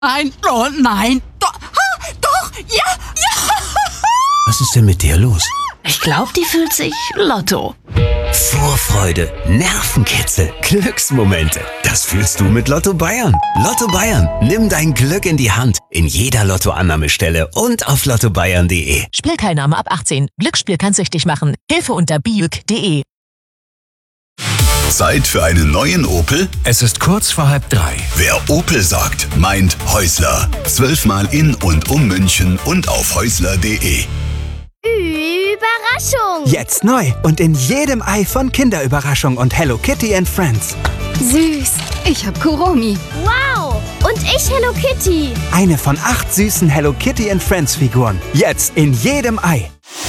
Nein, oh nein, doch, ja. Was ist denn mit dir los? Ich glaube, die fühlt sich Lotto. Vorfreude, Nervenkitzel, Glücksmomente. Das fühlst du mit Lotto Bayern. Lotto Bayern, nimm dein Glück in die Hand. In jeder Lottoannahmestelle und auf lottobayern.de. Spielteilnahme ab 18. Glücksspiel kann süchtig machen. Hilfe unter biüc.de. Zeit für einen neuen Opel? Es ist kurz vor 2:30. Wer Opel sagt, meint Häusler. 12-mal in und um München und auf häusler.de. Überraschung! Jetzt neu und in jedem Ei von Kinderüberraschung und Hello Kitty and Friends. Süß! Ich hab Kuromi. Wow! Und ich Hello Kitty. Eine von 8 süßen Hello Kitty and Friends Figuren. Jetzt in jedem Ei.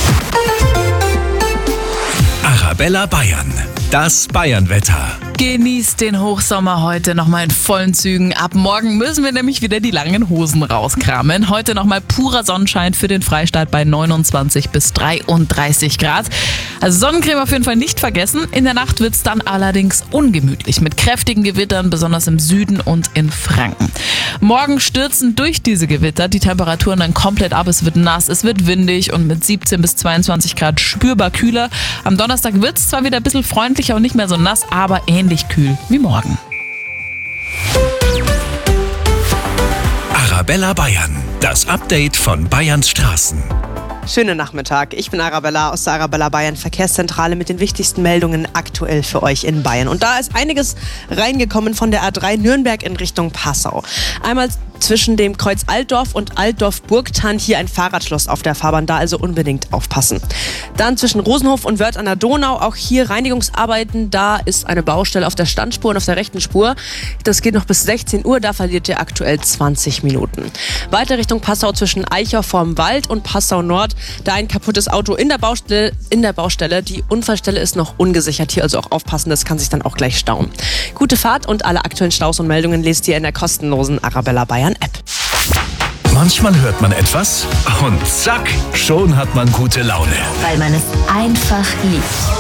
Arabella Bayern. Das Bayernwetter. Genießt den Hochsommer heute nochmal in vollen Zügen. Ab morgen müssen wir nämlich wieder die langen Hosen rauskramen. Heute nochmal purer Sonnenschein für den Freistaat bei 29 bis 33 Grad. Also Sonnencreme auf jeden Fall nicht vergessen. In der Nacht wird es dann allerdings ungemütlich mit kräftigen Gewittern, besonders im Süden und in Franken. Morgen stürzen durch diese Gewitter die Temperaturen dann komplett ab. Es wird nass, es wird windig und mit 17 bis 22 Grad spürbar kühler. Am Donnerstag wird es zwar wieder ein bisschen freundlicher und nicht mehr so nass, aber ähnlich kühl wie morgen. Arabella Bayern. Das Update von Bayerns Straßen. Schönen Nachmittag. Ich bin Arabella aus der Arabella Bayern Verkehrszentrale mit den wichtigsten Meldungen aktuell für euch in Bayern. Und da ist einiges reingekommen von der A3 Nürnberg in Richtung Passau. Einmal zwischen dem Kreuz Altdorf und Altdorf-Burgthann hier ein Fahrradschloss auf der Fahrbahn, da also unbedingt aufpassen. Dann zwischen Rosenhof und Wörth an der Donau, auch hier Reinigungsarbeiten, da ist eine Baustelle auf der Standspur und auf der rechten Spur. Das geht noch bis 16 Uhr, da verliert ihr aktuell 20 Minuten. Weiter Richtung Passau zwischen Eicher vorm Wald und Passau Nord, da ein kaputtes Auto in der Baustelle. Die Unfallstelle ist noch ungesichert, hier also auch aufpassen, das kann sich dann auch gleich stauen. Gute Fahrt und alle aktuellen Staus und Meldungen lest ihr in der kostenlosen Arabella Bayern App. Manchmal hört man etwas und zack, schon hat man gute Laune. Weil man es einfach liebt.